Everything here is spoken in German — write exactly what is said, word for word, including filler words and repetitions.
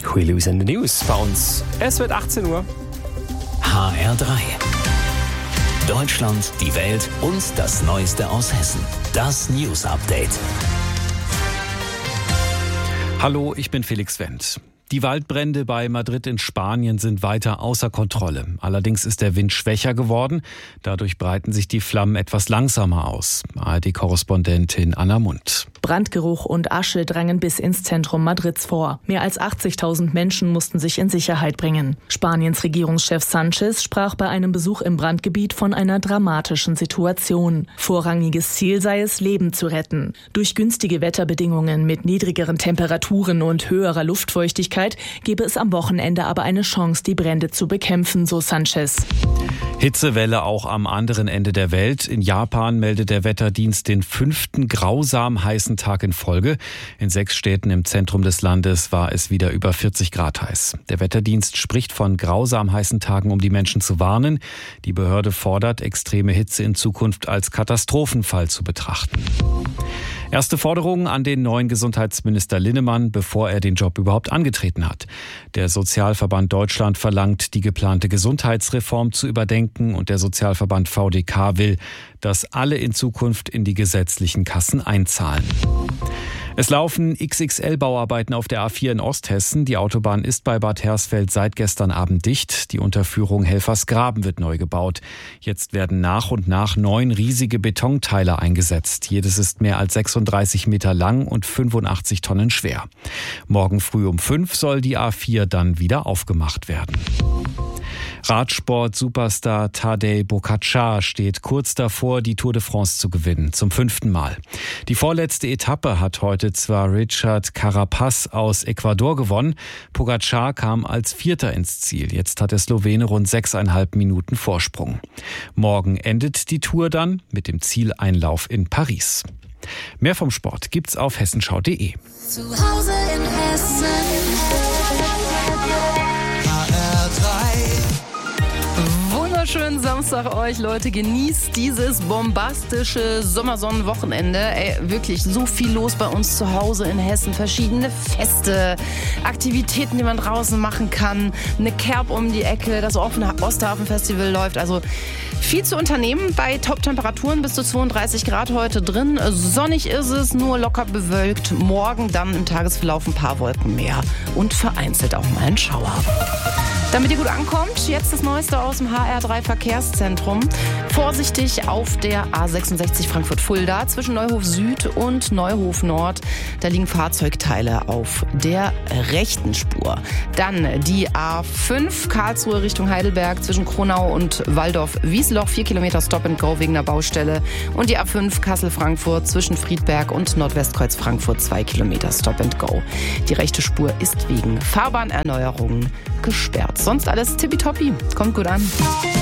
We lose in the news bei uns. Es wird achtzehn Uhr. H R drei. Deutschland, die Welt und das Neueste aus Hessen. Das News Update. Hallo, ich bin Felix Wendt. Die Waldbrände bei Madrid in Spanien sind weiter außer Kontrolle. Allerdings ist der Wind schwächer geworden. Dadurch breiten sich die Flammen etwas langsamer aus. A R D-Korrespondentin Anna Mund. Brandgeruch und Asche drangen bis ins Zentrum Madrids vor. Mehr als achtzigtausend Menschen mussten sich in Sicherheit bringen. Spaniens Regierungschef Sánchez sprach bei einem Besuch im Brandgebiet von einer dramatischen Situation. Vorrangiges Ziel sei es, Leben zu retten. Durch günstige Wetterbedingungen mit niedrigeren Temperaturen und höherer Luftfeuchtigkeit gebe es am Wochenende aber eine Chance, die Brände zu bekämpfen, so Sánchez. Hitzewelle auch am anderen Ende der Welt. In Japan meldet der Wetterdienst den fünften grausam heißen Tag in Folge. In sechs Städten im Zentrum des Landes war es wieder über vierzig Grad heiß. Der Wetterdienst spricht von grausam heißen Tagen, um die Menschen zu warnen. Die Behörde fordert, extreme Hitze in Zukunft als Katastrophenfall zu betrachten. Erste Forderungen an den neuen Gesundheitsminister Linnemann, bevor er den Job überhaupt angetreten hat. Der Sozialverband Deutschland verlangt, die geplante Gesundheitsreform zu überdenken, und der Sozialverband V D K will, dass alle in Zukunft in die gesetzlichen Kassen einzahlen. Es laufen X X L-Bauarbeiten auf der A vier in Osthessen. Die Autobahn ist bei Bad Hersfeld seit gestern Abend dicht. Die Unterführung Helfersgraben wird neu gebaut. Jetzt werden nach und nach neun riesige Betonteile eingesetzt. Jedes ist mehr als sechsunddreißig Meter lang und fünfundachtzig Tonnen schwer. Morgen früh um fünf soll die A vier dann wieder aufgemacht werden. Radsport-Superstar Tadej Pogačar steht kurz davor, die Tour de France zu gewinnen, zum fünften Mal. Die vorletzte Etappe hat heute zwar Richard Carapaz aus Ecuador gewonnen. Pogačar kam als Vierter ins Ziel. Jetzt hat der Slowene rund sechseinhalb Minuten Vorsprung. Morgen endet die Tour dann mit dem Zieleinlauf in Paris. Mehr vom Sport gibt's auf hessenschau punkt de. Zu Hause in Hessen. H R drei. Wunderschönen Samstag euch, Leute. Genießt dieses bombastische Sommersonnenwochenende. Ey, wirklich so viel los bei uns zu Hause in Hessen. Verschiedene Feste, Aktivitäten, die man draußen machen kann. Eine Kerb um die Ecke, das offene Osterhafen-Festival läuft. Also viel zu unternehmen bei Top-Temperaturen, bis zu zweiunddreißig Grad heute drin. Sonnig ist es, nur locker bewölkt. Morgen dann im Tagesverlauf ein paar Wolken mehr und vereinzelt auch mal ein Schauer. Damit ihr gut ankommt, jetzt das Neueste aus dem H R drei Verkehrszentrum. Vorsichtig auf der A sechsundsechzig Frankfurt-Fulda zwischen Neuhof Süd und Neuhof Nord. Da liegen Fahrzeugteile auf der rechten Spur. Dann die A fünf Karlsruhe Richtung Heidelberg zwischen Kronau und Waldorf-Wiesloch. Vier Kilometer Stop and Go wegen der Baustelle. Und die A fünf Kassel-Frankfurt zwischen Friedberg und Nordwestkreuz Frankfurt. Zwei Kilometer Stop and Go. Die rechte Spur ist wegen Fahrbahnerneuerungen gesperrt. Sonst alles tippitoppi. Kommt gut an.